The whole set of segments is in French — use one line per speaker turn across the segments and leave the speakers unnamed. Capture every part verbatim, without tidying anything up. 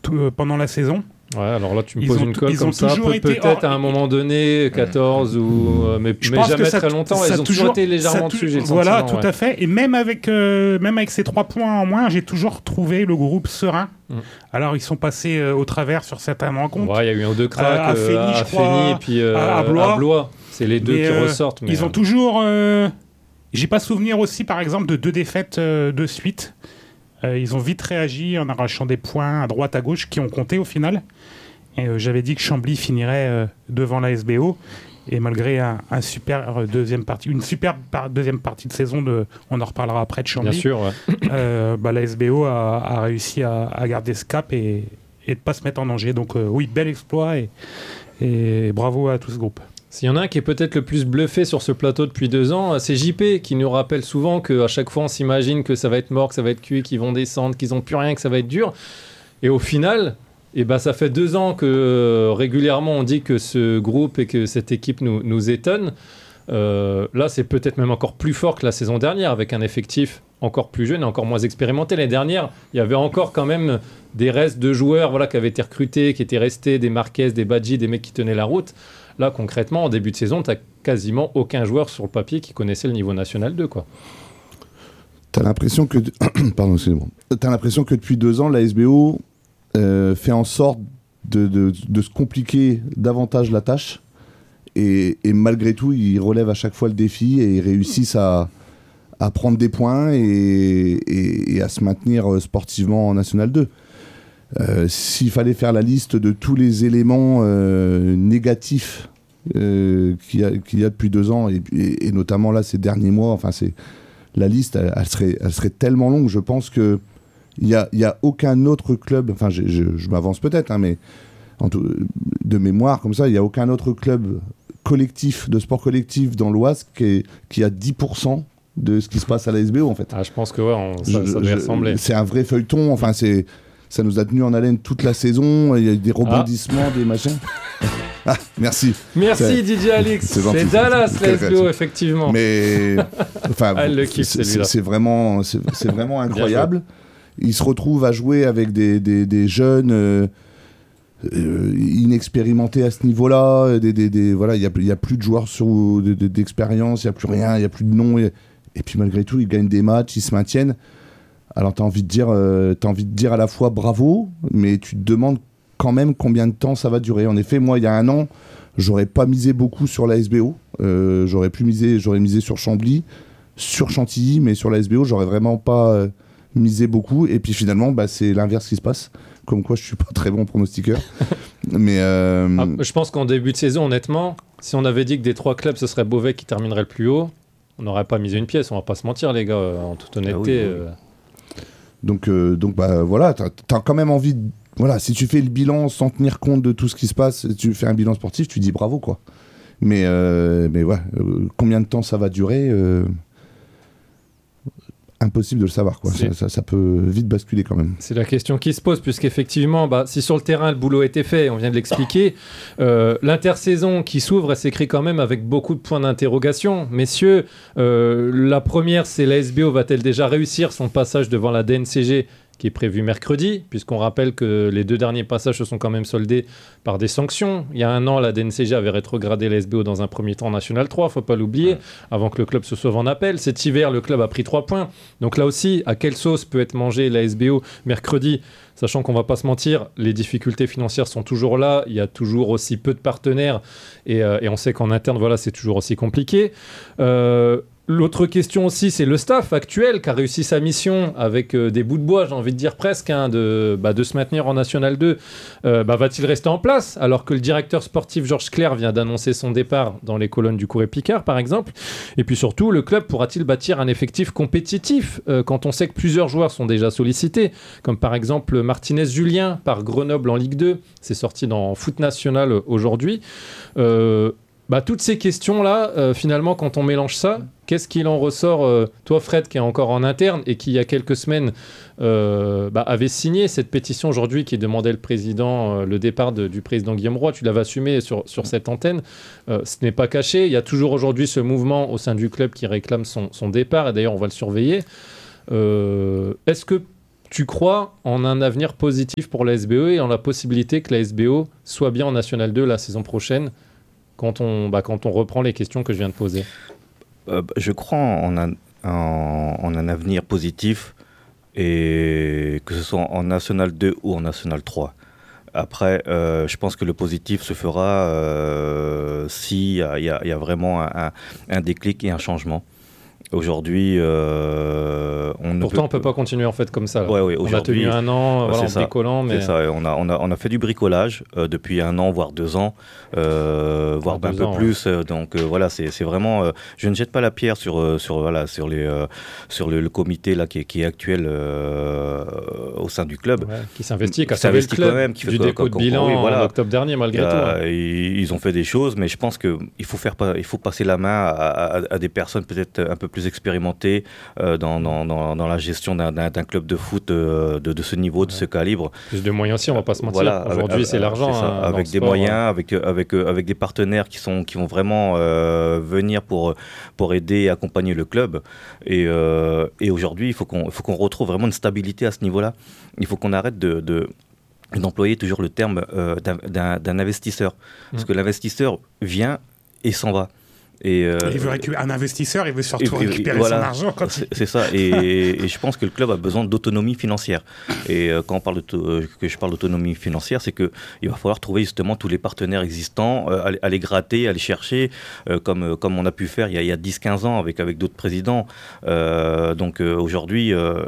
tout, euh, pendant la saison.
Ouais, alors là, tu me
Ils
poses
ont
une
t-
colle
ils
comme
ont
ça,
toujours
peut-
été
peut-être
hors-
à un moment donné, quatorze, ou, euh, mais,
Je
mais
pense
jamais
que ça
très
t-
longtemps.
ça
Ils ont toujours été légèrement
ça
dessus, j'ai le
Voilà,
sentiment.
tout
ouais.
à fait. Et même avec, euh, même avec ces trois points en moins, j'ai toujours trouvé le groupe serein.
Mm.
Alors, ils sont passés euh, au travers sur certaines rencontres.
Ouais, il y a eu un deux cracks
à
euh,
Fény,
à
je
Fény
crois,
et puis euh,
à- à Blois.
à Blois. C'est les deux
Mais,
qui
euh,
ressortent. Mais,
Ils ont
euh,
toujours... euh, J'ai pas souvenir aussi, par exemple, de deux défaites euh, de suite. Euh, ils ont vite réagi en arrachant des points à droite, à gauche, qui ont compté au final. Et, euh, j'avais dit que Chambly finirait euh, devant la S B O. Et malgré un, un super euh, deuxième partie, une super par- deuxième partie de saison, de, on en reparlera après de Chambly,
Bien sûr, ouais.
euh, bah, la S B O a, a réussi à, à garder ce cap et, et de ne pas se mettre en danger. Donc euh, oui, bel exploit et, et bravo à tout ce groupe.
S'il y en a un qui est peut-être le plus bluffé sur ce plateau depuis deux ans, c'est J P, qui nous rappelle souvent qu'à chaque fois on s'imagine que ça va être mort, que ça va être cuit, qu'ils vont descendre, qu'ils n'ont plus rien, que ça va être dur. Et au final, eh ben, ça fait deux ans que euh, régulièrement on dit que ce groupe et que cette équipe nous, nous étonne. Euh, là, c'est peut-être même encore plus fort que la saison dernière, avec un effectif encore plus jeune et encore moins expérimenté. L'année dernière, il y avait encore quand même des restes de joueurs voilà, qui avaient été recrutés, qui étaient restés, des Marquez, des Badji, des mecs qui tenaient la route. Là, concrètement, en début de saison, tu n'as quasiment aucun joueur sur le papier qui connaissait le niveau national deux, quoi.
T'as l'impression que... Pardon, excusez-moi. T'as l'impression que depuis deux ans, la S B O euh, fait en sorte de, de, de se compliquer davantage la tâche. Et, et malgré tout, ils relèvent à chaque fois le défi et ils réussissent à, à prendre des points et, et, et à se maintenir sportivement en National deux. Euh, s'il fallait faire la liste de tous les éléments euh, négatifs euh, qu'il y a, qu'il y a depuis deux ans, et, et, et notamment là ces derniers mois, enfin c'est, la liste, elle, elle, serait, elle serait tellement longue. Je pense qu'il n'y a, y a aucun autre club, enfin je, je, je m'avance peut-être, hein, mais en tout, de mémoire comme ça, il n'y a aucun autre club collectif, de sport collectif dans l'Oise qui, est, qui a dix pour cent de ce qui se passe à la S B O en fait.
Ah, je pense que ouais, on, ça,
je,
ça doit y
je,
ressembler.
C'est un vrai feuilleton, enfin c'est... Ça nous a tenu en haleine toute la saison. Il y a eu des rebondissements, ah. des machins. Ah, merci.
Merci
c'est,
D J Alix. C'est,
c'est
Dallas, la S B O, effectivement.
Mais enfin,
ah, le kiff,
c'est,
c'est,
c'est vraiment, c'est, c'est vraiment incroyable. Ils se retrouvent à jouer avec des, des, des jeunes euh, euh, inexpérimentés à ce niveau-là. Des, des, des, voilà, il y a, y a plus de joueurs sur, de, de, d'expérience. Il y a plus rien. Il y a plus de nom. Et, et puis malgré tout, ils gagnent des matchs, ils se maintiennent. Alors t'as envie de dire, euh, t'as envie de dire à la fois bravo, mais tu te demandes quand même combien de temps ça va durer. En effet, moi, il y a un an, j'aurais pas misé beaucoup sur la S B O. Euh, j'aurais pu miser, j'aurais misé sur Chambly, sur Chantilly, mais sur la S B O, j'aurais vraiment pas euh, misé beaucoup. Et puis finalement, bah, c'est l'inverse qui se passe. Comme quoi, je suis pas très bon pronostiqueur. mais euh...
ah, je pense qu'en début de saison, honnêtement, si on avait dit que des trois clubs, ce serait Beauvais qui terminerait le plus haut, on n'aurait pas misé une pièce. On va pas se mentir, les gars, en toute honnêteté. Ah oui, oui. Euh...
Donc, euh, donc bah, voilà, t'as, t'as quand même envie de... Voilà, si tu fais le bilan sans tenir compte de tout ce qui se passe, tu fais un bilan sportif, tu dis bravo, quoi. Mais, euh, mais ouais, euh, combien de temps ça va durer euh... Impossible de le savoir, quoi. Ça, ça, ça peut vite basculer quand même.
C'est la question qui se pose, puisqu'effectivement, bah, si sur le terrain le boulot était fait, on vient de l'expliquer, euh, l'intersaison qui s'ouvre, elle s'écrit quand même avec beaucoup de points d'interrogation. Messieurs, euh, la première, c'est la S B O va-t-elle déjà réussir son passage devant la D N C G qui est prévu mercredi, puisqu'on rappelle que les deux derniers passages se sont quand même soldés par des sanctions. Il y a un an, la D N C G avait rétrogradé la S B O dans un premier temps en National trois, il ne faut pas l'oublier, ouais. avant que le club se sauve en appel. Cet hiver, le club a pris trois points. Donc là aussi, à quelle sauce peut être mangée la S B O mercredi, sachant qu'on ne va pas se mentir, les difficultés financières sont toujours là, il y a toujours aussi peu de partenaires, et, euh, et on sait qu'en interne, voilà, c'est toujours aussi compliqué. Euh, L'autre question aussi, c'est le staff actuel qui a réussi sa mission avec euh, des bouts de bois, j'ai envie de dire presque, hein, de, bah, de se maintenir en National deux. Euh, bah, va-t-il rester en place alors que le directeur sportif Georges Clerc vient d'annoncer son départ dans les colonnes du Courret-Picard, par exemple? Et puis surtout, le club pourra-t-il bâtir un effectif compétitif euh, quand on sait que plusieurs joueurs sont déjà sollicités, comme par exemple Martinez-Julien par Grenoble en Ligue deux, c'est sorti dans Foot National aujourd'hui. Euh, Bah, toutes ces questions-là, euh, finalement, quand on mélange ça, qu'est-ce qu'il en ressort euh, toi, Fred, qui est encore en interne et qui, il y a quelques semaines, euh, bah, avait signé cette pétition aujourd'hui qui demandait le, président, euh, le départ de, du président Guillaume Roy. Tu l'avais assumé sur, sur cette antenne. Euh, ce n'est pas caché. Il y a toujours aujourd'hui ce mouvement au sein du club qui réclame son, son départ. Et d'ailleurs, on va le surveiller. Euh, est-ce que tu crois en un avenir positif pour la S B O et en la possibilité que la S B O soit bien en National deux la saison prochaine quand on, bah, quand on reprend les questions que je viens de poser?
euh, Je crois en un, en, en un avenir positif, et que ce soit en National deux ou en National trois. Après, euh, je pense que le positif se fera euh, s'il y a, y a, y a vraiment un, un déclic et un changement. Aujourd'hui, euh, on ne
Pourtant,
peut...
on peut pas continuer en fait comme ça.
Ouais, ouais,
on a tenu un an, voilà, en
ça.
bricolant, mais
c'est ça. On a, on a, on a fait du bricolage euh, depuis un an, voire deux ans, euh, voire un peu ans, plus. Ouais. Donc euh, voilà, c'est, c'est vraiment. Euh, je ne jette pas la pierre sur, euh, sur voilà, sur les, euh, sur le, le comité là qui est, qui est actuel euh, au sein du club,
ouais, qui s'investit, qui a
sauvé
le club
quand même, qui
du
fait
dépôt de bilan oui, voilà. en octobre dernier, malgré
a,
tout. Hein.
Ils ont fait des choses, mais je pense que il faut faire, il faut passer la main à, à, à des personnes peut-être un peu plus expérimentées. Euh, dans, dans, dans, dans la gestion d'un, d'un, d'un club de foot euh, de, de ce niveau, ouais. de ce calibre.
Plus de moyens aussi, on ne va pas se mentir. Voilà, aujourd'hui, avec, c'est l'argent.
C'est
hein,
avec des
sport,
moyens,
hein.
avec, avec, avec des partenaires qui, sont, qui vont vraiment euh, venir pour, pour aider et accompagner le club. Et, euh, et aujourd'hui, il faut qu'on, il faut qu'on retrouve vraiment une stabilité à ce niveau-là. Il faut qu'on arrête de... de d'employer toujours le terme euh, d'un, d'un, d'un investisseur. Parce mmh. que l'investisseur vient et s'en va. Et euh,
il veut récupérer un investisseur, il veut surtout
et,
récupérer
et, voilà,
son argent. Quand
c'est, c'est ça. Et, et je pense que le club a besoin d'autonomie financière. Et euh, quand on parle de, euh, que je parle d'autonomie financière, c'est que il va falloir trouver justement tous les partenaires existants, euh, aller, aller gratter, aller chercher, euh, comme euh, comme on a pu faire il y a, il y a dix quinze ans avec avec d'autres présidents. Euh, donc euh, aujourd'hui. Euh,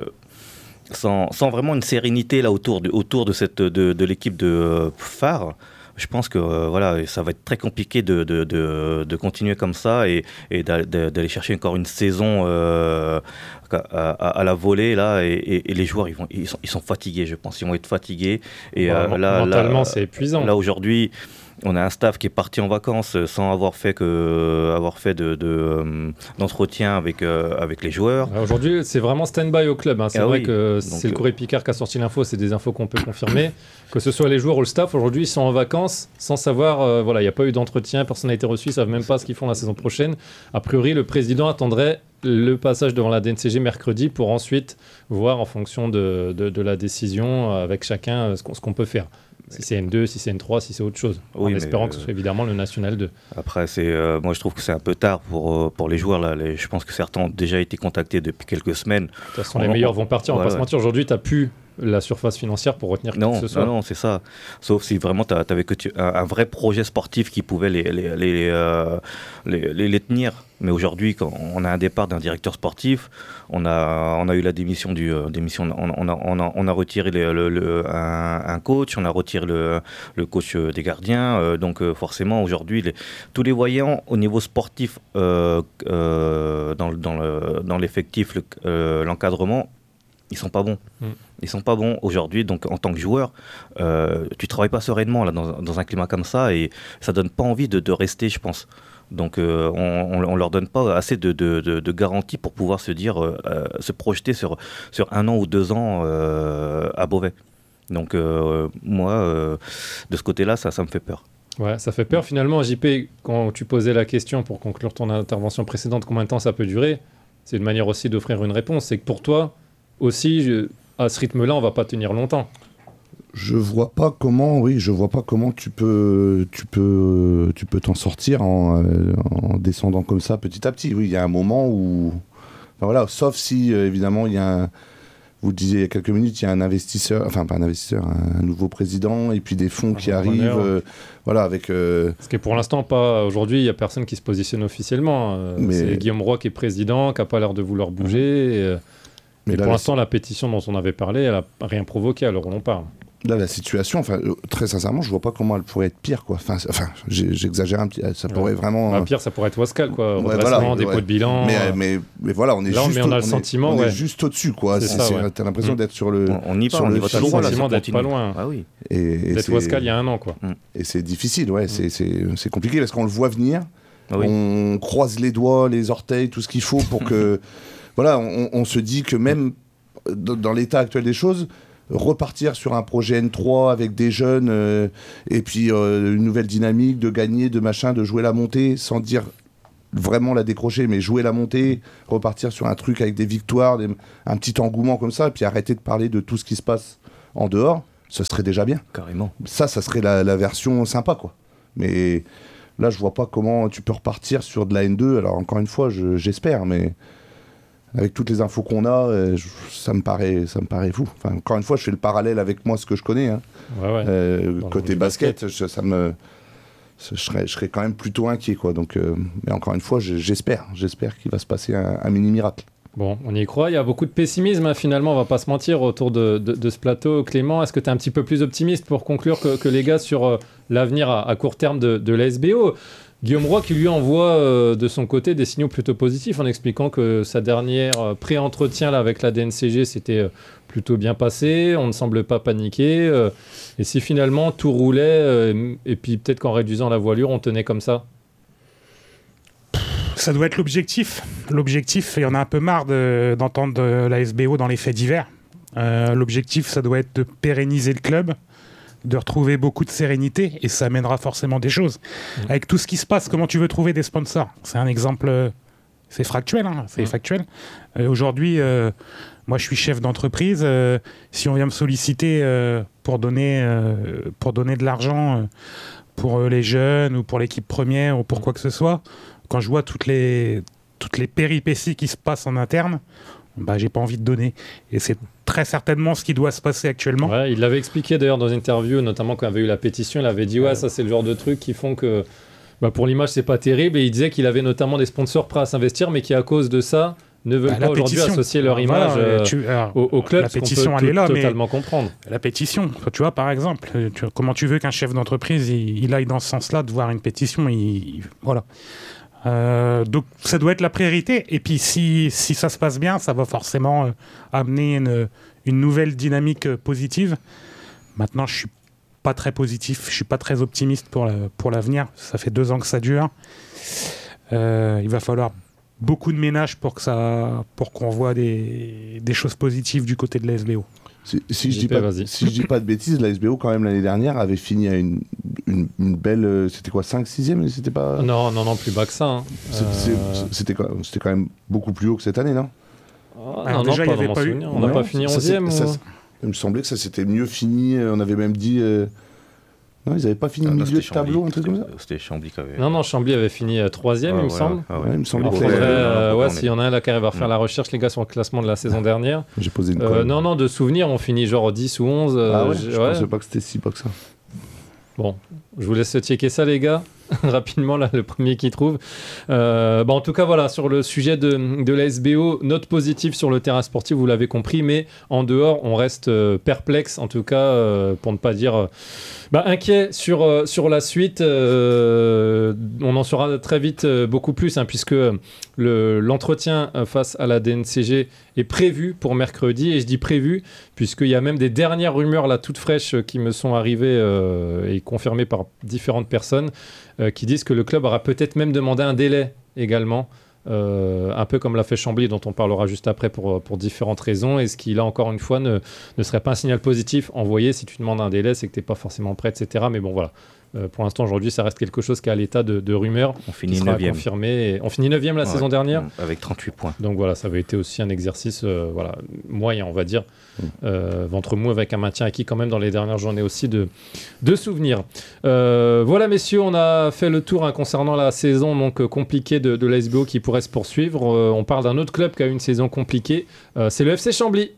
sans, sans vraiment une sérénité là autour de autour de cette de, de l'équipe de euh, phare. Je pense que euh, voilà, ça va être très compliqué de, de, de, de continuer comme ça et, et d'aller chercher encore une saison euh, à, à, à la volée là. Et, et, et les joueurs, ils, vont, ils, sont, ils sont fatigués, je pense. Ils vont être fatigués. Et,
ouais,
euh, là,
mentalement,
là,
c'est épuisant.
Là, aujourd'hui, on a un staff qui est parti en vacances sans avoir fait, que, avoir fait de, de, euh, d'entretien avec, euh, avec les joueurs.
Alors aujourd'hui, c'est vraiment stand-by au club. Hein. C'est ah vrai oui. que Donc, c'est le Courrier Picard qui a sorti l'info, c'est des infos qu'on peut confirmer. Que ce soit les joueurs ou le staff, aujourd'hui, ils sont en vacances sans savoir. Euh, voilà, il n'y a pas eu d'entretien, personne n'a été reçu, ils ne savent même pas ce qu'ils font la saison prochaine. A priori, le président attendrait le passage devant la D N C G mercredi pour ensuite voir en fonction de, de, de la décision avec chacun ce qu'on, ce qu'on peut faire. Si c'est N deux, si c'est N trois, si c'est autre chose. Oui, en espérant euh, que ce soit évidemment le National deux.
Après, c'est, euh, moi je trouve que c'est un peu tard pour, euh, pour les joueurs. Là. Les, je pense que certains ont déjà été contactés depuis quelques semaines. De
toute façon, on, les meilleurs vont partir, on va ouais, pas se mentir. Aujourd'hui, tu n'as plus la surface financière pour retenir
non,
qui que ce soit.
Non, non, c'est ça. Sauf si vraiment tu avais que tu, un, un vrai projet sportif qui pouvait les, les, les, euh, les, les, les tenir. Mais aujourd'hui, quand on a un départ d'un directeur sportif, on a, on a eu la démission du, euh, démission, on, on, a, on, a, on a retiré le, le, le, un, un coach, on a retiré le, le coach des gardiens. Euh, donc euh, forcément, aujourd'hui, les, tous les voyants au niveau sportif, euh, euh, dans, dans, le, dans l'effectif, le, euh, l'encadrement, ils sont pas bons. Mm. Ils sont pas bons aujourd'hui. Donc en tant que joueur, euh, tu travailles pas sereinement là, dans, dans un climat comme ça et ça donne pas envie de, de rester, je pense. Donc euh, on, on leur donne pas assez de, de, de, de garanties pour pouvoir se dire, euh, se projeter sur, sur un an ou deux ans euh, à Beauvais. Donc euh, moi, euh, de ce côté-là, ça, ça me fait peur.
Ouais, ça fait peur finalement. J P, quand tu posais la question pour conclure ton intervention précédente, combien de temps ça peut durer ? C'est une manière aussi d'offrir une réponse. C'est que pour toi, aussi, je, à ce rythme-là, on va pas tenir longtemps.
Je vois pas comment, oui, je vois pas comment tu peux, tu peux, tu peux t'en sortir en, euh, en descendant comme ça petit à petit. Oui, il y a un moment où, enfin, voilà, sauf si euh, évidemment il y a, un, vous le disiez il y a quelques minutes, il y a un investisseur, enfin pas un investisseur, un, un nouveau président et puis des fonds un qui arrivent, euh, voilà, avec. Euh...
Parce que pour l'instant, pas aujourd'hui, il y a personne qui se positionne officiellement. Euh, Mais... C'est Guillaume Roy qui est président, qui a pas l'air de vouloir bouger. Et, euh, Mais et là, pour l'instant, la... la pétition dont on avait parlé, elle a rien provoqué. Alors on en parle.
Là, la situation, enfin, très sincèrement, je vois pas comment elle pourrait être pire, quoi. Enfin, enfin j'exagère un petit, ça pourrait ouais. vraiment.
Bah, pire, ça pourrait être Wascal, quoi. Ouais, Redressement, voilà, dépôt ouais. de bilan.
Mais, euh... mais, mais voilà, on est
là,
juste.
Mais on a le
on
sentiment,
est,
ouais.
on est juste au-dessus, quoi.
C'est
c'est,
ça,
c'est,
ouais.
T'as l'impression mmh. d'être sur le.
On, on y parle, on y va
le sentiment d'être pas loin.
Ah oui.
Et, et
d'être Wascal il y a un an, quoi.
Et c'est difficile, ouais. C'est, c'est, c'est compliqué parce qu'on le voit venir.
Ah oui.
On croise les doigts, les orteils, tout ce qu'il faut pour que. Voilà, on, on se dit que même dans l'état actuel des choses. Repartir sur un projet N trois avec des jeunes euh, et puis euh, une nouvelle dynamique de gagner, de machin, de jouer la montée sans dire vraiment la décrocher, mais jouer la montée, repartir sur un truc avec des victoires, des, un petit engouement comme ça, et puis arrêter de parler de tout ce qui se passe en dehors, ce serait déjà bien.
Carrément.
Ça, ça serait la, la version sympa, quoi. Mais là, je vois pas comment tu peux repartir sur de la N deux. Alors, encore une fois, je, j'espère, mais avec toutes les infos qu'on a, euh, je, ça, me paraît, ça me paraît fou. Enfin, encore une fois, je fais le parallèle avec moi, ce que je connais. Hein.
Ouais, ouais.
Euh, côté basket, basket. Je, ça me... Je serais, je serais quand même plutôt inquiet, quoi. Donc, euh, mais encore une fois, j'espère, j'espère qu'il va se passer un, un mini miracle.
Bon, on y croit. Il y a beaucoup de pessimisme, hein, finalement, on va pas se mentir, autour de, de, de ce plateau. Clément, est-ce que tu es un petit peu plus optimiste pour conclure que, que les gars sur euh, l'avenir à, à court terme de, de la S B O ? Guillaume Roy qui lui envoie euh, de son côté des signaux plutôt positifs en expliquant que sa dernière euh, pré-entretien là, avec la D N C G s'était euh, plutôt bien passé, on ne semble pas paniquer. Euh, et si finalement tout roulait, euh, et puis peut-être qu'en réduisant la voilure, on tenait comme ça ?
Ça doit être l'objectif. L'objectif, et on a un peu marre de, d'entendre la S B O dans les faits divers. Euh, l'objectif, ça doit être de pérenniser le club, de retrouver beaucoup de sérénité, et ça amènera forcément des choses. Mmh. Avec tout ce qui se passe, comment tu veux trouver des sponsors ? C'est un exemple, euh, c'est factuel, hein, c'est mmh. factuel. Euh, aujourd'hui, euh, moi je suis chef d'entreprise, euh, si on vient me solliciter euh, pour, donner, euh, pour donner de l'argent euh, pour euh, les jeunes, ou pour l'équipe première, ou pour quoi que ce soit, quand je vois toutes les, toutes les péripéties qui se passent en interne, bah, j'ai pas envie de donner. Et c'est très certainement ce qui doit se passer actuellement.
Ouais, il l'avait expliqué d'ailleurs dans une interview, notamment quand il y avait eu la pétition, il avait dit ouais, ça c'est le genre de trucs qui font que bah, pour l'image c'est pas terrible, et il disait qu'il avait notamment des sponsors prêts à s'investir, mais qui à cause de ça ne veulent bah, pas aujourd'hui pétition. associer leur image voilà, euh, tu, alors, au, au club,
la pétition elle est là,
totalement
mais
comprendre.
La pétition, tu vois, par exemple, tu, comment tu veux qu'un chef d'entreprise il, il aille dans ce sens-là de voir une pétition, il, il, voilà. Euh, donc ça doit être la priorité, et puis si, si ça se passe bien, ça va forcément euh, amener une, une nouvelle dynamique euh, positive. Maintenant je suis pas très positif, je suis pas très optimiste pour, la, pour l'avenir, ça fait deux ans que ça dure. Euh, il va falloir beaucoup de ménage pour, que ça, pour qu'on voit des, des choses positives du côté de la S B O.
Si, si, je dis pas, si je dis pas de bêtises, la S B O quand même l'année dernière avait fini à une, une, une belle... Euh, c'était quoi, cinq sixième, c'était pas...
Non, non, non, plus bas que ça. Hein.
C'est, c'est, c'était, quand, c'était quand même beaucoup plus haut que cette année, non ?
Ah, Alors non, déjà, non, pas il y avait pas eu... On n'a pas fini onzième
ça,
ou...
ça, Il me semblait que ça s'était mieux fini, on avait même dit... Euh... Non, ils n'avaient pas fini ah, non, milieu de
Chambly,
tableau, un truc comme ça.
C'était Chambly qui avait...
Non, non, Chambly avait fini euh, troisième, ah, il me
voilà.
semble.
Ah, ouais. Ouais, il me semble.
Faudrait, euh, ouais, s'il y en a un là qui arrive à refaire mmh. la recherche, les gars, sur le classement de la saison dernière.
J'ai posé une
euh, Non, non, de souvenir, on finit genre dix ou onze. Euh,
ah ouais, je ouais. pensais pas que c'était si bas que ça.
Bon, je vous laisse checker ça, les gars. Rapidement, là, le premier qui trouve. Euh, bah, en tout cas, voilà, sur le sujet de, de la S B O, note positive sur le terrain sportif, vous l'avez compris, mais en dehors, on reste euh, perplexe, en tout cas, euh, pour ne pas dire euh, bah, inquiet sur, euh, sur la suite. Euh, on en saura très vite euh, beaucoup plus, hein, puisque le, l'entretien face à la D N C G est prévu pour mercredi, et je dis prévu, puisqu'il y a même des dernières rumeurs là, toutes fraîches qui me sont arrivées euh, et confirmées par différentes personnes, Euh, qui disent que le club aura peut-être même demandé un délai également, euh, un peu comme l'a fait Chambly, dont on parlera juste après pour, pour différentes raisons, et ce qui là encore une fois ne, ne serait pas un signal positif envoyé. Si tu demandes un délai, c'est que tu n'es pas forcément prêt, et cetera. Mais bon voilà, euh, pour l'instant aujourd'hui ça reste quelque chose qui est à l'état de, de rumeur.
On finit neuvième.
Confirmé. On finit neuvième la ouais, saison dernière
avec trente-huit points.
Donc voilà, ça avait été aussi un exercice euh, voilà, moyen, on va dire. Euh, ventre mou avec un maintien acquis quand même dans les dernières journées aussi de, de souvenirs. Euh, voilà messieurs, on a fait le tour hein, concernant la saison donc, compliquée de, de la S B O qui pourrait se poursuivre. Euh, on parle d'un autre club qui a eu une saison compliquée, euh, c'est le F C Chambly.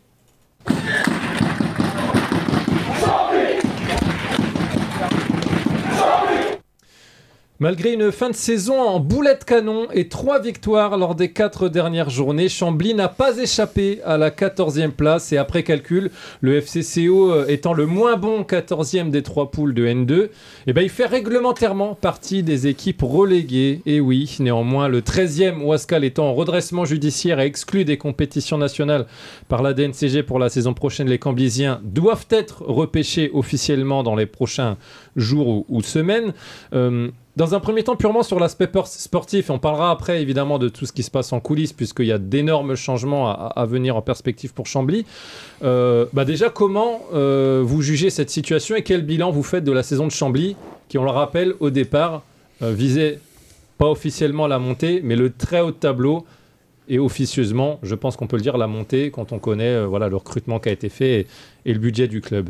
Malgré une fin de saison en boulet de canon et trois victoires lors des quatre dernières journées, Chambly n'a pas échappé à la quatorzième place, et après calcul, le F C C O étant le moins bon quatorzième des trois poules de N deux, eh ben, il fait réglementairement partie des équipes reléguées. Et oui, néanmoins, le treizième Ouascal étant en redressement judiciaire et exclu des compétitions nationales par la D N C G pour la saison prochaine, les Camblysiens doivent être repêchés officiellement dans les prochains jours ou, ou semaines. Euh, Dans un premier temps, purement sur l'aspect sportif, et on parlera après évidemment de tout ce qui se passe en coulisses, puisqu'il y a d'énormes changements à, à venir en perspective pour Chambly. Euh, bah déjà, comment euh, vous jugez cette situation et quel bilan vous faites de la saison de Chambly, qui, on le rappelle, au départ, euh, visait pas officiellement la montée, mais le très haut de tableau. Et officieusement, je pense qu'on peut le dire, la montée, quand on connaît euh, voilà, le recrutement qui a été fait et, et le budget du club.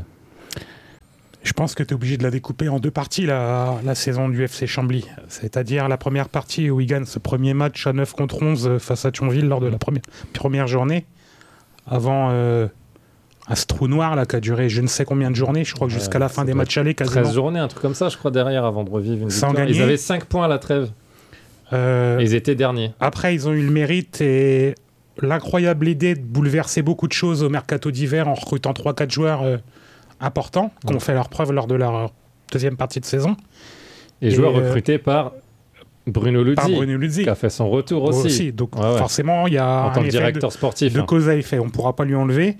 Je pense que tu es obligé de la découper en deux parties, la, la saison du F C Chambly. C'est-à-dire la première partie où il gagne ce premier match à neuf contre onze face à Thionville lors de la première, première journée, avant euh, un trou noir là, qui a duré je ne sais combien de journées, je crois que jusqu'à
euh,
la fin des matchs allés quasiment.
treize journées, un truc comme ça, je crois, derrière, avant de revivre une
Sans
victoire.
gagner.
Ils avaient cinq points à la trêve.
Euh,
Et ils étaient derniers.
Après, ils ont eu le mérite et l'incroyable idée de bouleverser beaucoup de choses au mercato d'hiver en recrutant trois quatre joueurs euh, importants qui ont fait leur preuve lors de leur deuxième partie de saison.
Et, et joueurs euh, recrutés par Bruno Luzzi,
par Bruno Luzzi,
qui a fait son retour aussi.
aussi. Donc
ouais, ouais.
forcément, il y a
en tant
un
que
effet
directeur
de,
sportif,
de
hein.
cause à effet. On ne pourra pas lui enlever.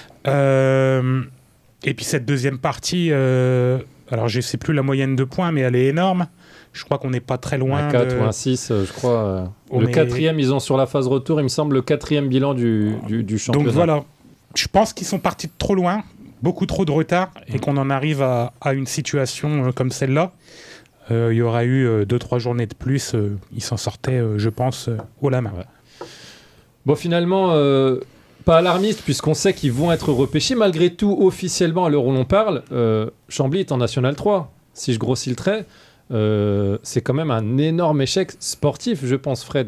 Euh, et puis cette deuxième partie, euh, alors je ne sais plus la moyenne de points, mais elle est énorme. Je crois qu'on n'est pas très loin.
Un quatre
de...
ou un six, je crois.
On
le
est...
quatrième, ils ont sur la phase retour, il me semble, le quatrième bilan du, du, du championnat.
Donc voilà, je pense qu'ils sont partis de trop loin, beaucoup trop de retard, et qu'on en arrive à, à une situation euh, comme celle-là. Euh, il y aura eu euh, deux, trois journées de plus, euh, ils s'en sortaient, euh, je pense, euh, haut la main.
Ouais. Bon, finalement, euh, pas alarmiste, puisqu'on sait qu'ils vont être repêchés. Malgré tout, officiellement, à l'heure où l'on parle, euh, Chambly est en National trois. Si je grossis le trait, euh, c'est quand même un énorme échec sportif, je pense, Fred.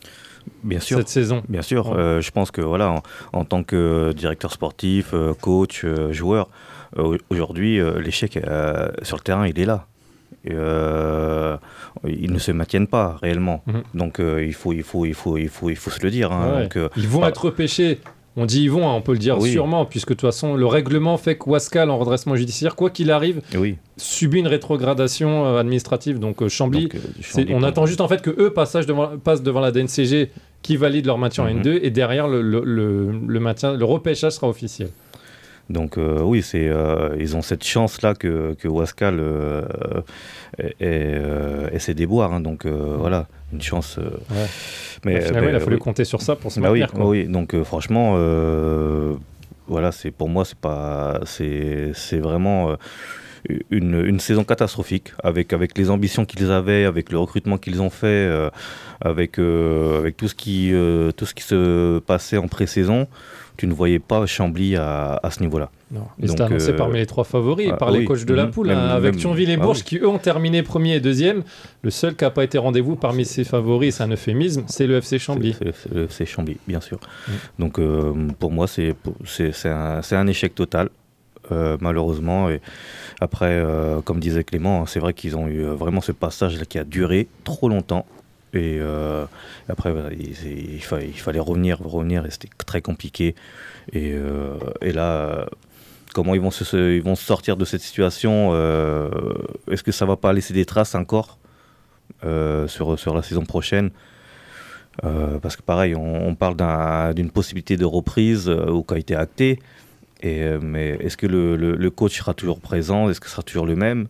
Bien sûr,
cette saison.
Bien sûr,
ouais.
euh, je pense que voilà, en, en tant que directeur sportif, euh, coach, euh, joueur, euh, aujourd'hui, euh, l'échec euh, sur le terrain, il est là. Et, euh, ils ne se maintiennent pas réellement. Mm-hmm. Donc euh, il faut, il faut, il faut, il faut, il faut se le dire. Hein.
Ouais.
Donc, euh,
ils vont
bah,
être repêchés. On dit ils vont, hein, on peut le dire oui. sûrement, puisque de toute façon, le règlement fait que Wascal, en redressement judiciaire, quoi qu'il arrive,
oui.
subit une rétrogradation euh, administrative. Donc euh, Chambly, Donc, euh, Chambly on attend juste en fait que eux passent devant, passent devant la D N C G qui valide leur maintien mm-hmm. en N deux, et derrière le, le, le, le maintien, le repêchage sera officiel.
Donc euh, oui, c'est, euh, ils ont cette chance-là que, que Wascal euh, ait, euh, ait ses déboires. Hein, donc euh, voilà, une chance. Euh,
ouais.
Mais,
bah, finalement,
mais,
il a fallu
oui.
compter sur ça pour se
bah
maintenir.
Oui,
quoi.
oui. Donc euh, franchement, euh, voilà, c'est pour moi, c'est pas, c'est, c'est vraiment. Euh, Une, une saison catastrophique avec, avec les ambitions qu'ils avaient, avec le recrutement qu'ils ont fait, euh, avec, euh, avec tout, ce qui, euh, tout ce qui se passait en pré-saison. Tu ne voyais pas Chambly à, à ce niveau-là.
Non. Et c'était annoncé euh, parmi les trois favoris, ah, par les oui, coachs de la poule,
même,
hein, avec
même,
Thionville et Bourges,
ah, oui.
qui eux ont terminé premier et deuxième. Le seul qui n'a pas été rendez-vous parmi ces favoris, c'est un euphémisme, c'est le F C Chambly.
C'est, c'est le F C Chambly, bien sûr. Mm. Donc euh, pour moi, c'est, c'est, c'est, un, c'est un échec total. Euh, malheureusement, et après, euh, comme disait Clément, c'est vrai qu'ils ont eu vraiment ce passage-là qui a duré trop longtemps. Et euh, après, voilà, il, il, fallait, il fallait revenir, revenir, et c'était très compliqué. Et, euh, et là, comment ils vont se, ils vont sortir de cette situation euh, Est-ce que ça va pas laisser des traces encore euh, sur, sur la saison prochaine euh, Parce que pareil, on, on parle d'un, d'une possibilité de reprise euh, ou qui a été actée. Et, mais est-ce que le, le, le coach sera toujours présent? Est-ce que ce sera toujours le même?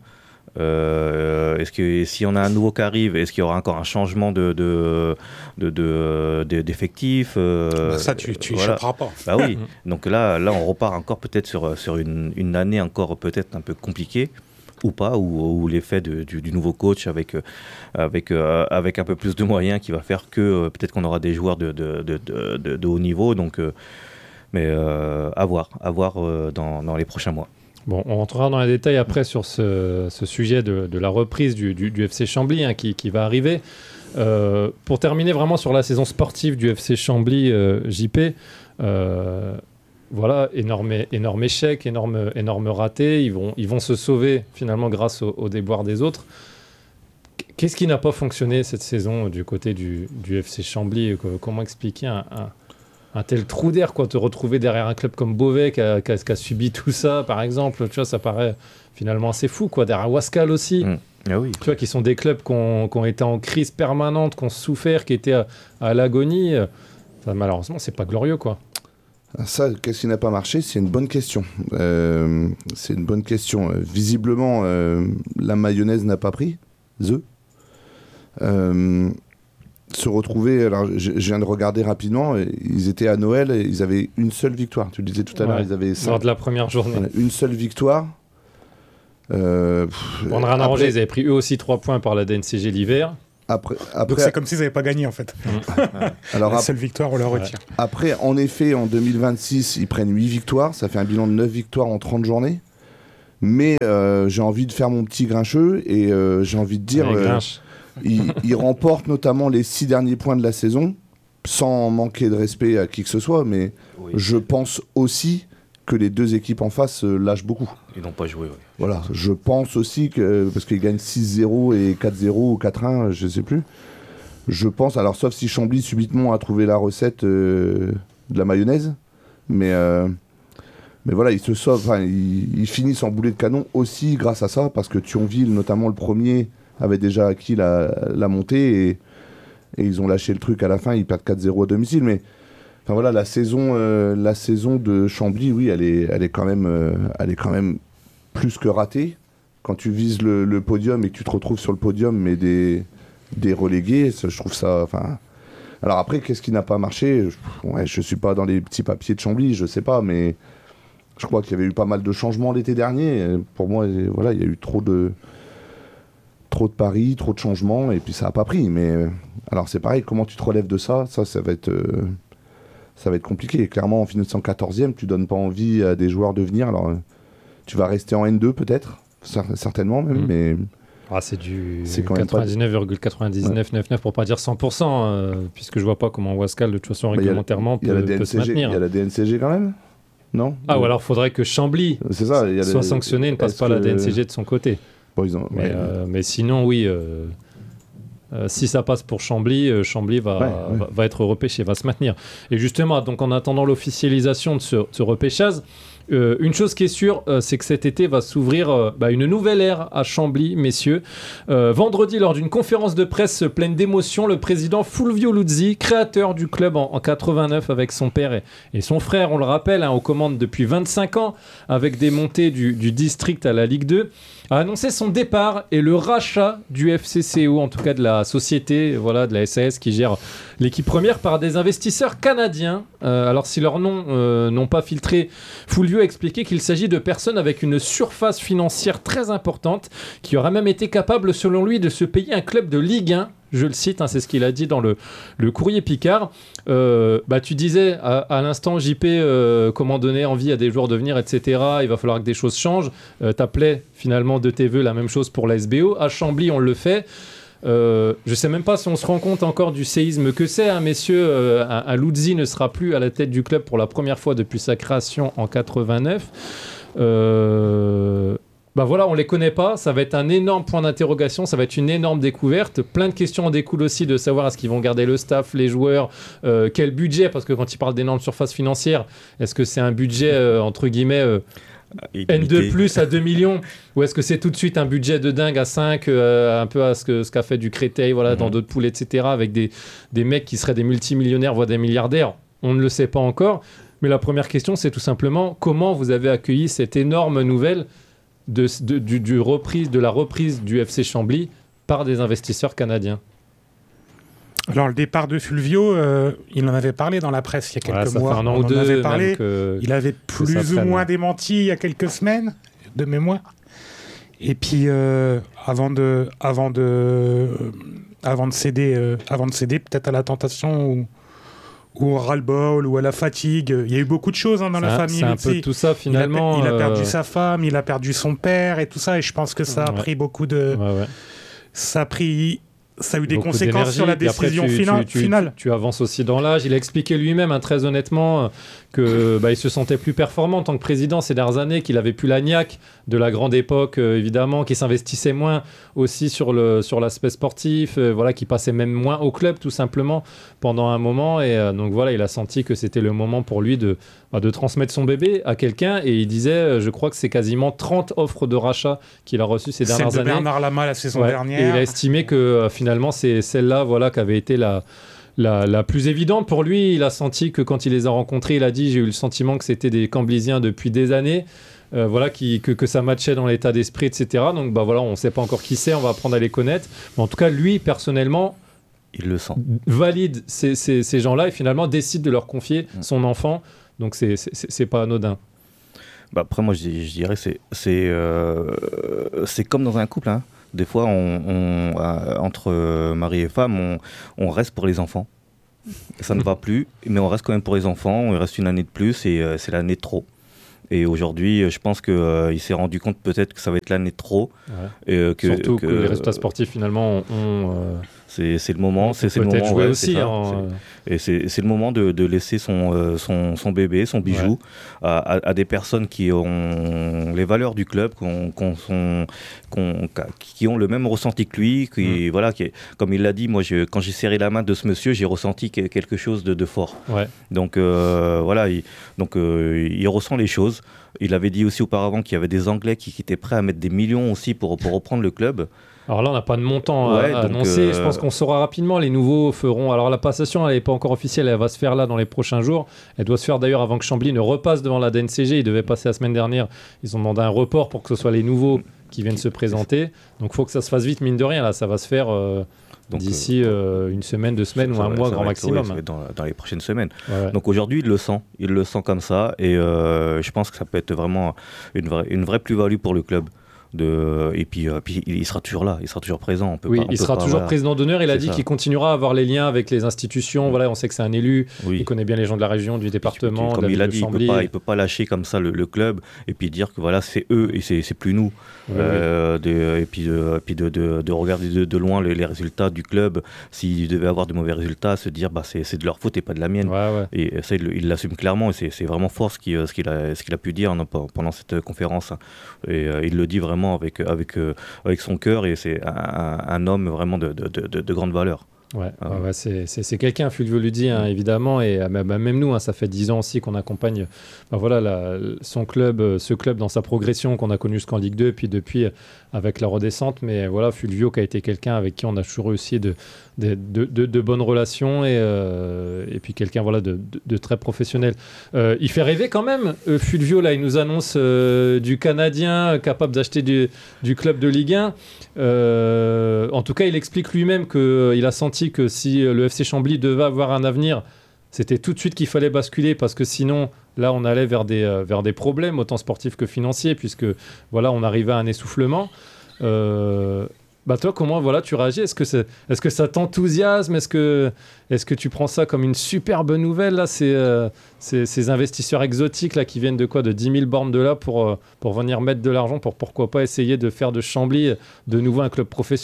euh, Est-ce que si on a un nouveau qui arrive, est-ce qu'il y aura encore un changement de, de, de, de, de, d'effectifs euh,
bah Ça, tu ne
voilà.
échapperas pas.
Bah oui. Donc là, là, on repart encore peut-être sur, sur une, une année encore peut-être un peu compliquée, ou pas, ou, ou l'effet de, du, du nouveau coach avec, avec, euh, avec un peu plus de moyens qui va faire que euh, peut-être qu'on aura des joueurs de, de, de, de, de, de haut niveau. Donc... Euh, Mais euh, à voir, à voir euh, dans, dans les prochains mois.
Bon, on rentrera dans les détails après sur ce, ce sujet de, de la reprise du, du, du F C Chambly hein, qui, qui va arriver. Euh, pour terminer vraiment sur la saison sportive du F C Chambly, euh, J P, euh, voilà, énorme, énorme échec, énorme, énorme raté. Ils vont, ils vont se sauver finalement grâce au, au déboire des autres. Qu'est-ce qui n'a pas fonctionné cette saison du côté du, du F C Chambly? Comment expliquer un, un un tel trou d'air, quoi, te retrouver derrière un club comme Beauvais qui a, qui a, qui a subi tout ça, par exemple, tu vois, ça paraît finalement assez fou, quoi, derrière Wascal aussi,
mmh. ah oui.
tu vois, qui sont des clubs qui ont, qui ont été en crise permanente, qui ont souffert, qui étaient à, à l'agonie, enfin, malheureusement, c'est pas glorieux, quoi.
Ça, qu'est-ce qui n'a pas marché? C'est une bonne question. Euh, c'est une bonne question. Visiblement, euh, la mayonnaise n'a pas pris, the. Euh, se retrouver, alors je, je viens de regarder rapidement, ils étaient à Noël et ils avaient une seule victoire. Tu le disais tout à l'heure,
ouais,
ils avaient
lors de la première journée.
Voilà, une seule victoire. Euh,
Pour ne rien arranger, ils avaient pris eux aussi trois points par la D N C G l'hiver.
Après,
Donc
après,
c'est comme s'ils n'avaient pas gagné en fait.
alors,
La
ap-
seule victoire, on la retire.
après, en effet, en deux mille vingt-six, ils prennent huit victoires. Ça fait un bilan de neuf victoires en trente journées. Mais euh, j'ai envie de faire mon petit grincheux et euh, j'ai envie de dire,
Allez,
euh,
Grinch.
ils, ils remportent notamment les six derniers points de la saison, sans manquer de respect à qui que ce soit. Mais
Oui.
je pense aussi que les deux équipes en face euh, lâchent beaucoup.
Ils n'ont pas joué. Ouais.
Voilà, je pense aussi que, parce qu'ils gagnent six zéro et quatre zéro ou quatre un, je sais plus. Je pense, alors sauf si Chambly subitement a trouvé la recette euh, de la mayonnaise, mais, euh, mais voilà, ils se sauvent, enfin, ils, ils finissent en boulet de canon aussi grâce à ça, parce que Thionville, notamment le premier, avait déjà acquis la, la montée et, et ils ont lâché le truc à la fin, ils perdent quatre zéro à domicile, mais enfin voilà, la saison, euh, la saison de Chambly, oui, elle est, elle est quand même, euh, elle est quand même plus que ratée. Quand tu vises le, le podium et que tu te retrouves sur le podium, mais des, des relégués, ça, je trouve ça. Enfin, alors après, qu'est-ce qui n'a pas marché? Je, ouais, je suis pas dans les petits papiers de Chambly, je sais pas, mais je crois qu'il y avait eu pas mal de changements l'été dernier. Et pour moi, et voilà, il y a eu trop de trop de paris, trop de changements, et puis ça a pas pris. Mais euh, alors c'est pareil, comment tu te relèves de ça? Ça, ça va être. Euh, ça va être compliqué. Clairement, en finissant quatorzième, tu donnes pas envie à des joueurs de venir. Alors, euh, tu vas rester en N deux peut-être, cer- certainement même,
Mmh.
mais
Ah, c'est du
C'est quand même pas-
quatre-vingt-dix-neuf virgule quatre-vingt-dix-neuf quatre-vingt-dix-neuf pour pas dire cent pour cent, euh, puisque je vois pas comment Wascal, de toute façon,
bah, il y a-
réglementairement,
il y a la
peut, peut se
D N C G, il y
maintenir.
a la D N C G quand même, non?
Ah, ou alors faudrait que Chambly
C'est ça. il y a
soit
la-
sanctionné et ne passe
est-ce
pas la
que-
D N C G de son côté.
Bon, ils ont-
Mais,
ouais.
euh, mais sinon, oui, euh, euh, si ça passe pour Chambly, euh, Chambly va,
Ouais, ouais.
va, va être repêché, va se maintenir. Et justement, donc en attendant l'officialisation de ce, de ce repêchage, euh, une chose qui est sûre, euh, c'est que cet été va s'ouvrir euh, bah, une nouvelle ère à Chambly, messieurs. Euh, vendredi, lors d'une conférence de presse pleine d'émotions, le président Fulvio Luzzi, créateur du club en, en quatre-vingt-neuf avec son père et, et son frère, on le rappelle, hein, aux commandes depuis vingt-cinq ans, avec des montées du, du district à la Ligue deux, a annoncé son départ et le rachat du F C C O, en tout cas de la société, voilà, de la S A S qui gère l'équipe première, par des investisseurs canadiens. Euh, alors si leurs noms euh, n'ont pas filtré, Fulvio a expliqué qu'il s'agit de personnes avec une surface financière très importante, qui auraient même été capables, selon lui, de se payer un club de Ligue un. Je le cite, hein, c'est ce qu'il a dit dans le, le courrier Picard. Euh, bah, tu disais à, à l'instant, J P, euh, comment donner envie à des joueurs de venir, et cetera. Il va falloir que des choses changent. Euh, T'appelais finalement de tes voeux la même chose pour la S B O. À Chambly, on le fait. Euh, je sais même pas si on se rend compte encore du séisme que c'est, hein, messieurs. Euh, un, un Luzzi ne sera plus à la tête du club pour la première fois depuis sa création en quatre-vingt-neuf. Euh... Bah voilà, on les connaît pas, ça va être un énorme point d'interrogation, ça va être une énorme découverte. Plein de questions en découlent aussi, de savoir est-ce qu'ils vont garder le staff, les joueurs, euh, quel budget, parce que quand ils parlent d'énormes surfaces financières, est-ce que c'est un budget euh, entre guillemets euh, N deux plus à deux millions, ou est-ce que c'est tout de suite un budget de dingue à cinq, euh, un peu à ce que ce qu'a fait du Créteil, voilà,
Mmh.
dans d'autres poules, et cetera, avec des, des mecs qui seraient des multimillionnaires, voire des milliardaires? On ne le sait pas encore. Mais la première question, c'est tout simplement comment vous avez accueilli cette énorme nouvelle de, de, du, du reprise, de la reprise du F C Chambly par des investisseurs canadiens?
Alors, le départ de Fulvio, euh, il en avait parlé dans la presse il y a quelques
Ouais, ça
mois.
fait un an
On
ou
en
deux.
avait parlé.
même que-
Il avait
ça
plus ou
traîne.
moins démenti il y a quelques semaines, de mémoire. Et puis, euh, avant de, avant de, euh, avant de céder, euh, avant de céder, peut-être à la tentation ou, ou au ras-le-bol ou à la fatigue. Il y a eu beaucoup de choses hein, dans
C'est
la
un-
famille.
C'est un
Luzzi.
peu tout ça
Il a,
finalement.
il a perdu
euh,
sa femme, il a perdu son père et tout ça. Et je pense que ça a
Ouais.
pris beaucoup de,
ouais, ouais.
ça a pris, ça a eu des
Beaucoup
conséquences
d'énergie.
sur la
Puis après,
décision
tu-
fina-
tu- tu-
finale.
Tu, tu avances aussi dans l'âge. Il a expliqué lui-même, hein, très honnêtement, euh, que bah, il se sentait plus performant en tant que président ces dernières années, qu'il avait plus la niaque de la grande époque, euh, évidemment, qu'il s'investissait moins aussi sur le sur l'aspect sportif, euh, voilà, qu'il passait même moins au club tout simplement pendant un moment. Et euh, donc voilà, il a senti que c'était le moment pour lui de bah, de transmettre son bébé à quelqu'un. Et il disait, euh, je crois que c'est quasiment trente offres de rachat qu'il a reçues ces
Celle
dernières
de
années.
Bernard Lama la saison
Ouais.
dernière.
Et il a estimé que euh, finalement, c'est celle-là voilà, qui avait été la, la, la plus évidente pour lui. Il a senti que quand il les a rencontrés, il a dit, j'ai eu le sentiment que c'était des Camblisiens depuis des années, euh, voilà, qui, que, que ça matchait dans l'état d'esprit, et cetera. Donc bah, voilà, on ne sait pas encore qui c'est, on va apprendre à les connaître. Mais en tout cas, lui, personnellement,
Il le sent.
valide ces, ces, ces gens-là et finalement décide de leur confier
Mm.
son enfant. Donc c'est, c'est, c'est c'est pas anodin.
Bah après, moi, je, je dirais c'est c'est euh, c'est comme dans un couple. Hein. Des fois, on, on, euh, entre mari et femme, on, on reste pour les enfants. Ça ne va plus, mais on reste quand même pour les enfants. On reste une année de plus et euh, c'est l'année de trop. Et aujourd'hui, je pense qu'il euh, s'est rendu compte peut-être que ça va être l'année de trop.
Ouais.
Et, euh, que,
Surtout
que,
que les résultats sportifs, finalement, ont... euh,
c'est, c'est le moment. C'est, c'est
peut-être
le moment,
jouer
ouais,
aussi.
c'est
Hein,
c'est, et c'est, c'est le moment de, de laisser son, euh, son, son bébé, son bijou, ouais. à, à, à des personnes qui ont les valeurs du club, qu'on, qu'on sont, qu'on, qui ont le même ressenti que lui. Qui, mmh. voilà, qui, comme il l'a dit, moi, je, quand j'ai serré la main de ce monsieur, j'ai ressenti quelque chose de, de fort.
Ouais.
Donc, euh, voilà, il, donc, euh, il ressent les choses. Il avait dit aussi auparavant qu'il y avait des Anglais qui, qui étaient prêts à mettre des millions aussi pour, pour reprendre le club.
Alors là, on n'a pas de montant
ouais,
à
donc
annoncer.
Euh...
Je pense qu'on saura rapidement. Les nouveaux feront. Alors la passation, elle n'est pas encore officielle. Elle va se faire là dans les prochains jours. Elle doit se faire d'ailleurs avant que Chambly ne repasse devant la D N C G. Il devait passer la semaine dernière. Ils ont demandé un report pour que ce soit les nouveaux qui viennent se présenter. Donc il faut que ça se fasse vite, mine de rien. Là, ça va se faire euh, donc, d'ici euh, une semaine, deux semaines ou un va, mois grand maximum.
Être, ouais, dans, dans les prochaines semaines.
Ouais, ouais.
Donc aujourd'hui, il le sent. Il le sent comme ça. Et euh, je pense que ça peut être vraiment une vraie, une vraie plus-value pour le club. De... Et puis, euh, puis il sera toujours là, il sera toujours présent. On peut
oui,
pas, on
il
peut
sera
pas,
toujours
voilà.
président d'honneur. Il
c'est
a dit
ça.
qu'il continuera à avoir les liens avec les institutions.
Oui.
Voilà, on sait que c'est un élu,
oui.
il connaît bien les gens de la région, du département.
Comme
de
il a
de
dit, il
Chambly.
peut pas, il peut pas lâcher comme ça le, le club et puis dire que voilà, c'est eux et c'est, c'est plus nous.
Oui,
euh,
oui.
de, et puis, de, et puis de, de, de regarder de, de loin les, les résultats du club. S'il devait avoir de mauvais résultats, se dire bah c'est, c'est de leur faute et pas de la mienne.
Ouais, ouais.
Et ça, il, il l'assume clairement et c'est, c'est vraiment fort ce qu'il, ce qu'il a, ce qu'il a pu dire hein, pendant cette conférence. Et euh, il le dit vraiment avec, avec, euh, avec son cœur et c'est un, un homme vraiment de, de, de, de grande valeur.
Ouais,
ah.
ouais, ouais c'est, c'est, c'est quelqu'un, Fulvio Ludi, hein, évidemment, et bah, bah, même nous, hein, ça fait dix ans aussi qu'on accompagne bah, voilà, la, son club, ce club dans sa progression qu'on a connu jusqu'en Ligue deux, puis depuis avec la redescente, mais voilà, Fulvio qui a été quelqu'un avec qui on a toujours réussi de, de, de, de, de bonnes relations et, euh, et puis quelqu'un voilà, de, de, de très professionnel. Euh, il fait rêver quand même, euh, Fulvio, là, il nous annonce euh, du Canadien capable d'acheter du, du club de Ligue un. Euh, en tout cas, il explique lui-même qu'il euh, a senti que si le F C Chambly devait avoir un avenir, c'était tout de suite qu'il fallait basculer parce que sinon, là, on allait vers des, euh, vers des problèmes, autant sportifs que financiers, puisque voilà, on arrivait à un essoufflement. Euh, bah toi, comment voilà, tu réagis ? Est-ce que, c'est, est-ce que ça t'enthousiasme ? Est-ce que, est-ce que tu prends ça comme une superbe nouvelle là, ces, euh, ces, ces investisseurs exotiques là, qui viennent de quoi ? De dix mille bornes de là pour, euh, pour venir mettre de l'argent, pour pourquoi pas essayer de faire de Chambly de nouveau un club professionnel ?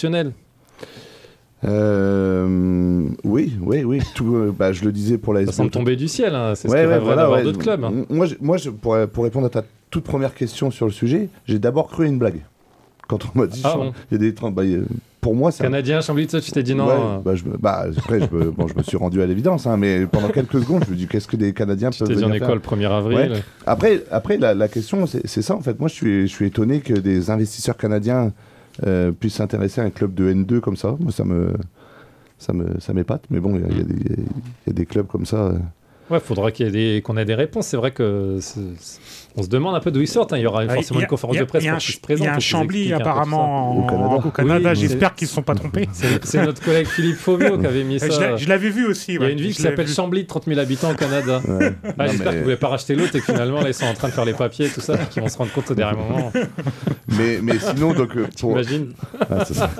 Euh, oui, oui, oui. Tout, euh, bah, je le disais pour la S B O.
Ça semble tomber du ciel, hein. C'est
ouais,
ce que
ouais,
rêveraient
voilà,
d'avoir
ouais.
d'autres clubs. Hein.
Moi, je, moi je, pour, pour répondre à ta toute première question sur le sujet, j'ai d'abord cru à une blague. Quand on m'a dit,
ah,
Chambly,
bon.
il y a des bah, y a, pour moi, c'est
Canadien, un... Chambly, ça, tu t'es dit non.
Ouais,
euh...
bah, je, bah, après, je me, bon, je me suis rendu à l'évidence, hein, mais pendant quelques secondes, je me dis qu'est-ce que des Canadiens
tu
peuvent
t'es dit
venir
en
faire.
école le premier avril.
Ouais. Après, après la, la question, c'est, c'est ça en fait. Moi, je suis, je suis étonné que des investisseurs canadiens euh, puissent s'intéresser à un club de N deux comme ça. Moi, ça me. Ça, me, ça m'épate, mais bon, il y, y, y a des clubs comme ça. Euh...
Ouais, il faudra qu'il y ait des, qu'on ait des réponses. C'est vrai que c'est, c'est, on se demande un peu d'où ils sortent. Hein. Il y aura
ah,
forcément
a,
une conférence de presse pour qu'ils se présentent.
Il y a un Chambly apparemment
au Canada.
Au Canada.
Oui,
j'espère
c'est...
qu'ils ne se sont pas trompés.
C'est, c'est notre collègue Philippe Fauvio qui avait mis ça.
Je, l'a, je l'avais vu aussi.
Il
ouais.
y a une ville
je
qui s'appelle vu. Chambly de trente mille habitants au Canada. Ouais. Ah, non, j'espère mais... qu'ils ne voulaient pas racheter l'autre et que finalement là, ils sont en train de faire les papiers et tout ça, qu'ils vont se rendre compte au dernier moment.
Mais, mais sinon, donc.
Pour... T'imagines
ah, c'est ça.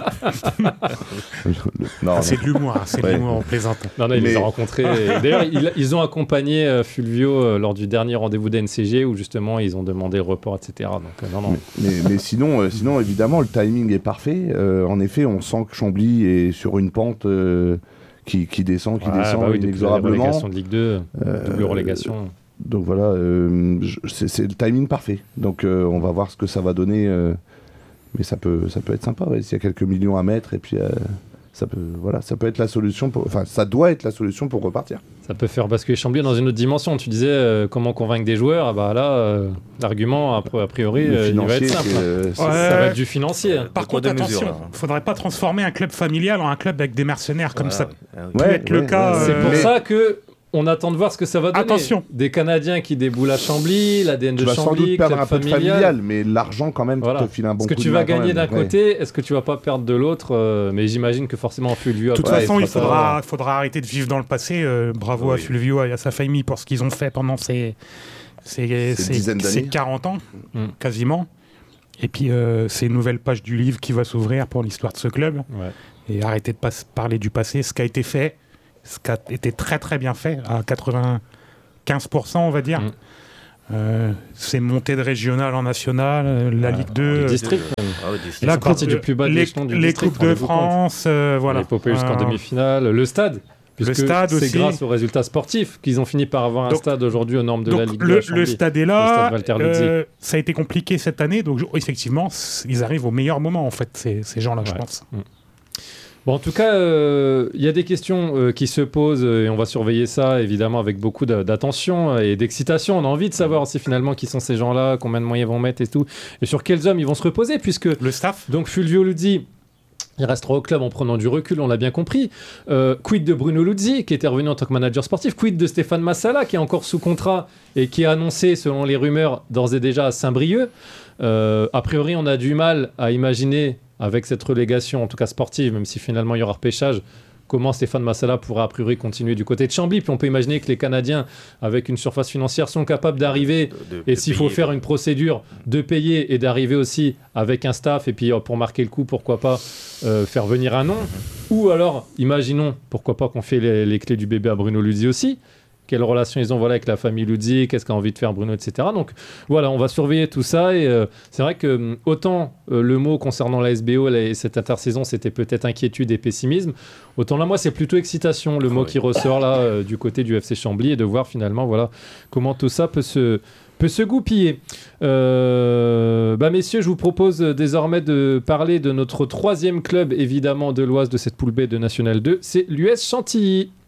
non, ah, c'est de l'humour, c'est ouais. de l'humour, on plaisante.
Non, non, il mais... les a rencontrés. Et... D'ailleurs, ils, ils ont accompagné euh, Fulvio euh, lors du dernier rendez-vous d'N C G où justement ils ont demandé le report, et cetera. Donc, euh, non, non.
Mais, mais, mais sinon, euh, sinon, évidemment, le timing est parfait. Euh, en effet, on sent que Chambly est sur une pente euh, qui, qui descend, qui ouais, descend
bah oui,
inexorablement.
La relégation de Ligue deux, euh, double relégation.
Donc voilà, euh, je, c'est, c'est le timing parfait. Donc euh, on va voir ce que ça va donner. Euh, mais ça peut, ça peut être sympa, ouais, s'il y a quelques millions à mettre et puis. Euh, Ça peut, voilà, ça peut être la solution, pour, enfin ça doit être la solution pour repartir.
Ça peut faire basculer Chambly dans une autre dimension. Tu disais euh, comment convaincre des joueurs, ah bah là, euh, l'argument a, a priori euh, il va être simple.
Euh,
ouais. Ça va être du financier.
Par contre, attention, il ne faudrait pas transformer un club familial en un club avec des mercenaires comme voilà. ça
ouais,
peut
ouais,
être ouais, le cas.
Ouais, c'est euh, pour mais... ça que on attend de voir ce que ça va donner.
Attention.
Des Canadiens qui déboulent à Chambly, l'A D N de
tu vas
Chambly,
sans doute perdre un peu
familial.
de familial, mais l'argent quand même voilà. te file un bon coup de main.
Ce que tu vas gagner d'un
ouais.
côté, est-ce que tu vas pas perdre de l'autre euh, Mais j'imagine que forcément Fulvio.
De toute
ouais,
façon, il faudra, il faudra arrêter de vivre dans le passé. Euh, bravo oui. à Fulvio et à sa famille pour ce qu'ils ont fait pendant ces, ces, ces, ces, ces quarante ans, mm. quasiment. Et puis, euh, c'est une nouvelle page du livre qui va s'ouvrir pour l'histoire de ce club.
Ouais.
Et arrêter de pas parler du passé, ce qui a été fait, ce qui a été très très bien fait, à quatre-vingt-quinze pour cent on va dire. Mmh. Euh, c'est monté de régional en national, euh, la
ouais,
Ligue deux,
les districts,
euh,
ah ouais, district.
la coupe,
du plus bas
les,
du
les
district,
coupes de France, euh, voilà.
L'épopée jusqu'en euh, demi-finale, le stade.
Le stade
c'est
aussi.
C'est grâce aux résultats sportifs qu'ils ont fini par avoir un donc, stade aujourd'hui aux normes de
donc
la Ligue
le,
deux.
Le stade est là. Le stade euh, ça a été compliqué cette année, donc effectivement, ils arrivent au meilleur moment en fait, ces, ces gens-là, ouais. je pense.
Mmh. Bon, en tout cas, il euh, y a des questions euh, qui se posent et on va surveiller ça évidemment avec beaucoup d'attention et d'excitation. On a envie de savoir aussi finalement qui sont ces gens-là, combien de moyens vont mettre et tout, et sur quels hommes ils vont se reposer, puisque
le staff.
Donc Fulvio Luzzi, il restera au club en prenant du recul, on l'a bien compris. Euh, quid de Bruno Luzzi, qui était revenu en tant que manager sportif. Quid de Stéphane Massala, qui est encore sous contrat et qui est annoncé, selon les rumeurs, d'ores et déjà à Saint-Brieuc. Euh, a priori, on a du mal à imaginer, avec cette relégation, en tout cas sportive, même si finalement il y aura repêchage, comment Stéphane Massala pourra a priori continuer du côté de Chambly. Puis on peut imaginer que les Canadiens, avec une surface financière, sont capables d'arriver, de, de, et s'il faut faire une procédure, de payer et d'arriver aussi avec un staff, et puis pour marquer le coup, pourquoi pas euh, faire venir un nom. Ou alors, imaginons, pourquoi pas qu'on fait les, les clés du bébé à Bruno Luzzi aussi. Quelle relation ils ont voilà, avec la famille Luzzi, qu'est-ce qu'a envie de faire Bruno, et cetera. Donc voilà, on va surveiller tout ça. Et euh, c'est vrai que autant euh, le mot concernant la S B O et cette intersaison, c'était peut-être inquiétude et pessimisme, autant là, moi, c'est plutôt excitation, le mot qui ressort là euh, du côté du F C Chambly, et de voir finalement voilà, comment tout ça peut se, peut se goupiller. Euh, bah, messieurs, je vous propose désormais de parler de notre troisième club, évidemment, de l'Oise de cette poule B de National deux, c'est l'U S Chantilly.